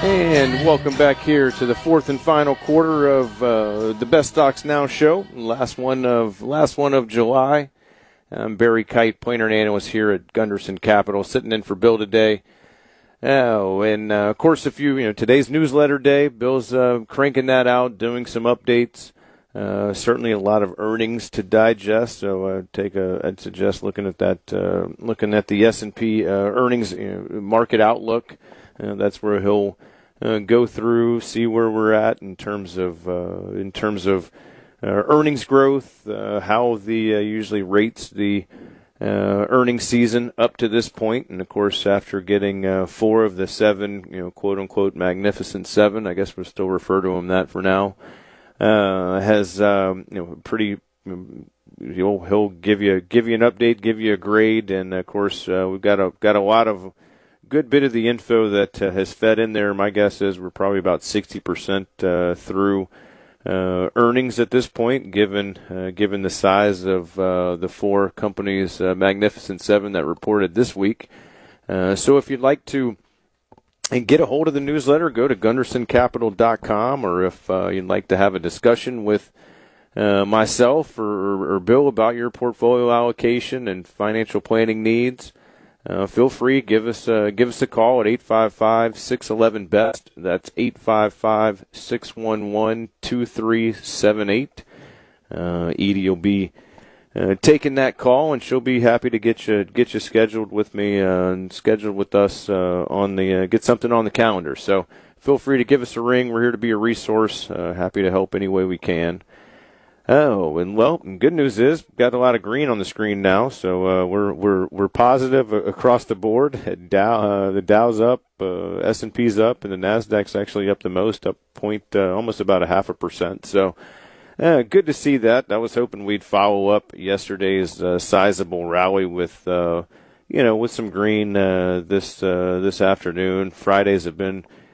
And welcome back here to the fourth and final quarter of the Best Stocks Now show. Last one of July. I'm Barry Kite, planner and analyst here at Gunderson Capital, sitting in for Bill today. Oh, and of course, if today's newsletter day, Bill's cranking that out, doing some updates. Certainly a lot of earnings to digest. So I'd suggest looking at that, looking at the S&P earnings market outlook. That's where he'll go through, see where we're at in terms of earnings growth, how the usually rates the earnings season up to this point, and of course after getting 4 of the 7, quote unquote magnificent 7, I guess we'll still refer to them that for now, has pretty. He'll give you an update, give you a grade, and of course we've got a lot of good bit of the info that has fed in there. My guess is we're probably about 60% through earnings at this point, given the size of the 4 companies, Magnificent 7 that reported this week. So if you'd like to get a hold of the newsletter, go to GundersonCapital.com, or if you'd like to have a discussion with myself or Bill about your portfolio allocation and financial planning needs, feel free, give us a call at 855-611-BEST. That's 855-611-2378. Edie will be taking that call, and she'll be happy to get you scheduled with me and scheduled with us on the get something on the calendar. So feel free to give us a ring. We're here to be a resource. Happy to help any way we can. Oh, and good news is we've got a lot of green on the screen now, so we're positive across the board. The Dow's up, S&P's up, and the Nasdaq's actually up the most, up almost about 0.5%. So good to see that. I was hoping we'd follow up yesterday's sizable rally with some green this afternoon. Fridays have been